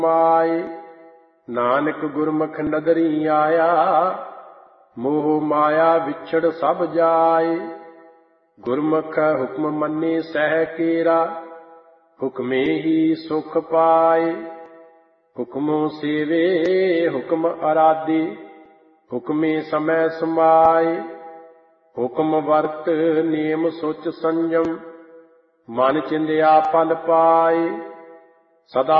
ਮਾਏ। ਨਾਨਕ ਗੁਰਮੁਖ ਨਦਰੀ ਆਇਆ, ਮੋਹ ਮਾਇਆ ਵਿਛੜ ਸਭ ਜਾਏ। ਗੁਰਮੁਖ ਹੁਕਮ ਮੰਨੇ ਸਹਿ ਕੇਰਾ, ਹੁਕਮੇ ਹੀ ਸੁਖ ਪਾਏ। ਹੁਕਮੋ ਸੇਵੇ ਹੁਕਮ ਅਰਾਧੇ, ਹੁਕਮੇ ਸਮੈ ਸਮਾਏ। ਹੁਕਮ ਵਰਤ ਨੇਮ ਸੁਚ ਸੰਜਮ, ਮਨ ਚਿੰਦਿਆ ਫਲ ਪਾਏ। ਸਦਾ